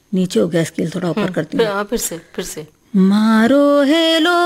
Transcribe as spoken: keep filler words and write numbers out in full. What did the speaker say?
नीचे हो गया स्केल, थोड़ा ऊपर करती फिर हूँ। हाँ, फिर से फिर से मारो हेलो